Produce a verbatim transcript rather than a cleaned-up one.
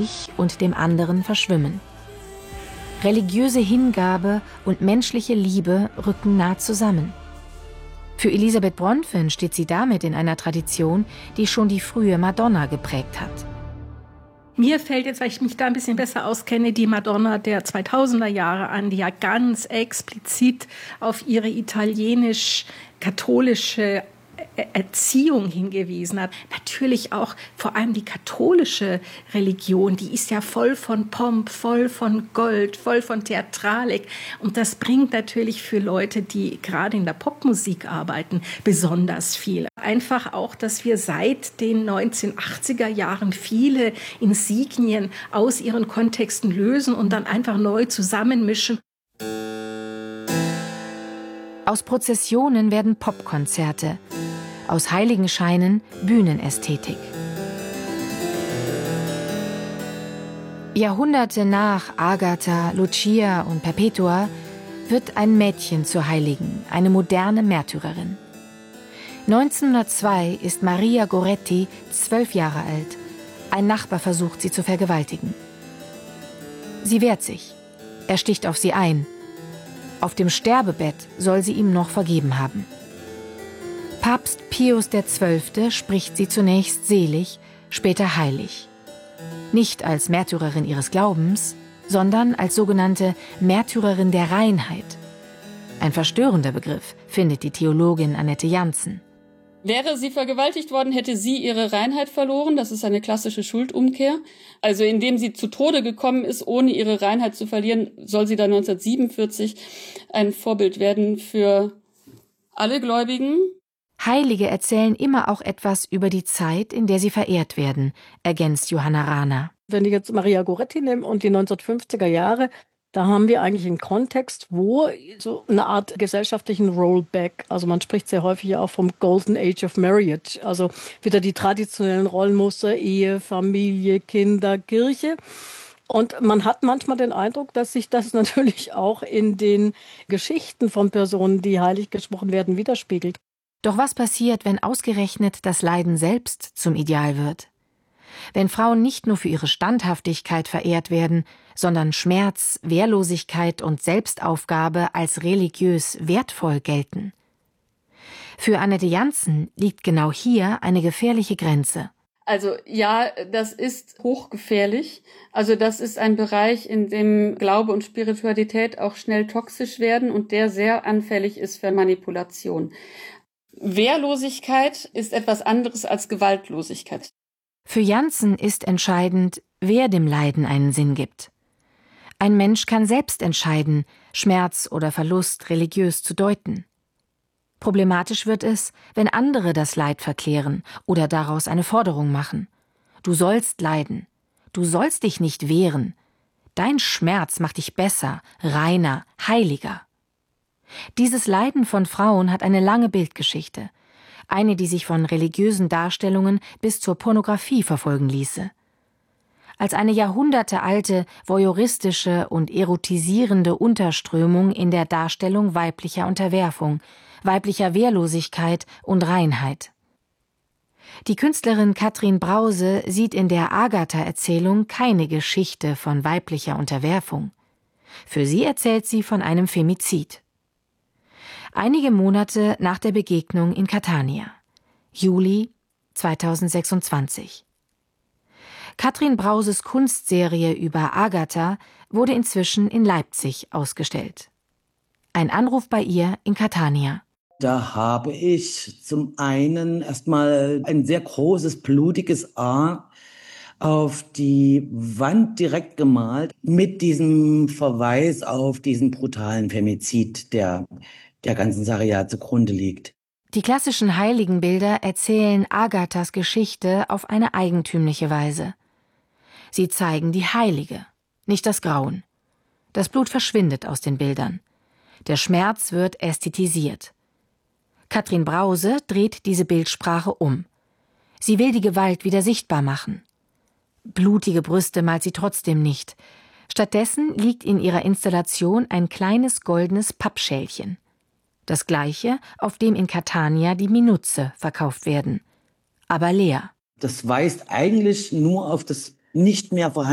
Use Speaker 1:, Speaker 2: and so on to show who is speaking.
Speaker 1: Ich und dem anderen verschwimmen. Religiöse Hingabe und menschliche Liebe rücken nah zusammen. Für Elisabeth Bronfen steht sie damit in einer Tradition, die schon die frühe Madonna geprägt hat.
Speaker 2: Mir fällt jetzt, weil ich mich da ein bisschen besser auskenne, die Madonna der zweitausender Jahre an, die ja ganz explizit auf ihre italienisch-katholische Erziehung hingewiesen hat. Natürlich auch vor allem die katholische Religion, die ist ja voll von Pomp, voll von Gold, voll von Theatralik. Und das bringt natürlich für Leute, die gerade in der Popmusik arbeiten, besonders viel. Einfach auch, dass wir seit den neunzehnhundertachtziger Jahren viele Insignien aus ihren Kontexten lösen und dann einfach neu zusammenmischen.
Speaker 1: Aus Prozessionen werden Popkonzerte, aus Heiligenscheinen Bühnenästhetik. Jahrhunderte nach Agatha, Lucia und Perpetua wird ein Mädchen zur Heiligen, eine moderne Märtyrerin. neunzehnhundertzwei ist Maria Goretti zwölf Jahre alt. Ein Nachbar versucht, sie zu vergewaltigen. Sie wehrt sich. Er sticht auf sie ein. Auf dem Sterbebett soll sie ihm noch vergeben haben. Papst Pius der Zwölfte spricht sie zunächst selig, später heilig. Nicht als Märtyrerin ihres Glaubens, sondern als sogenannte Märtyrerin der Reinheit. Ein verstörender Begriff, findet die Theologin Annette Jansen.
Speaker 3: Wäre sie vergewaltigt worden, hätte sie ihre Reinheit verloren. Das ist eine klassische Schuldumkehr. Also indem sie zu Tode gekommen ist, ohne ihre Reinheit zu verlieren, soll sie dann neunzehnhundertsiebenundvierzig ein Vorbild werden für alle Gläubigen.
Speaker 1: Heilige erzählen immer auch etwas über die Zeit, in der sie verehrt werden, ergänzt Johanna Rahner.
Speaker 4: Wenn ich jetzt Maria Goretti nehme und die neunzehnhundertfünfziger Jahre, da haben wir eigentlich einen Kontext, wo so eine Art gesellschaftlichen Rollback, also man spricht sehr häufig ja auch vom Golden Age of Marriage, also wieder die traditionellen Rollenmuster, Ehe, Familie, Kinder, Kirche. Und man hat manchmal den Eindruck, dass sich das natürlich auch in den Geschichten von Personen, die heilig gesprochen werden, widerspiegelt.
Speaker 1: Doch was passiert, wenn ausgerechnet das Leiden selbst zum Ideal wird? Wenn Frauen nicht nur für ihre Standhaftigkeit verehrt werden, sondern Schmerz, Wehrlosigkeit und Selbstaufgabe als religiös wertvoll gelten. Für Annette Jansen liegt genau hier eine gefährliche Grenze.
Speaker 3: Also ja, das ist hochgefährlich. Also das ist ein Bereich, in dem Glaube und Spiritualität auch schnell toxisch werden und der sehr anfällig ist für Manipulation. Wehrlosigkeit ist etwas anderes als Gewaltlosigkeit.
Speaker 1: Für Jansen ist entscheidend, wer dem Leiden einen Sinn gibt. Ein Mensch kann selbst entscheiden, Schmerz oder Verlust religiös zu deuten. Problematisch wird es, wenn andere das Leid verklären oder daraus eine Forderung machen. Du sollst leiden. Du sollst dich nicht wehren. Dein Schmerz macht dich besser, reiner, heiliger. Dieses Leiden von Frauen hat eine lange Bildgeschichte. Eine, die sich von religiösen Darstellungen bis zur Pornografie verfolgen ließe. Als eine jahrhundertealte, voyeuristische und erotisierende Unterströmung in der Darstellung weiblicher Unterwerfung, weiblicher Wehrlosigkeit und Reinheit. Die Künstlerin Katrin Brause sieht in der Agatha-Erzählung keine Geschichte von weiblicher Unterwerfung. Für sie erzählt sie von einem Femizid. Einige Monate nach der Begegnung in Catania. Juli zweitausendsechsundzwanzig. Katrin Brauses Kunstserie über Agatha wurde inzwischen in Leipzig ausgestellt. Ein Anruf bei ihr in Catania.
Speaker 5: Da habe ich zum einen erstmal ein sehr großes, blutiges A auf die Wand direkt gemalt mit diesem Verweis auf diesen brutalen Femizid, der der ganzen Sache ja zugrunde liegt.
Speaker 1: Die klassischen Heiligenbilder erzählen Agathas Geschichte auf eine eigentümliche Weise. Sie zeigen die Heilige, nicht das Grauen. Das Blut verschwindet aus den Bildern. Der Schmerz wird ästhetisiert. Katrin Brause dreht diese Bildsprache um. Sie will die Gewalt wieder sichtbar machen. Blutige Brüste malt sie trotzdem nicht. Stattdessen liegt in ihrer Installation ein kleines goldenes Pappschälchen. Das gleiche, auf dem in Catania die Minuzze verkauft werden. Aber leer.
Speaker 5: Das weist eigentlich nur auf das nicht mehr vorhandene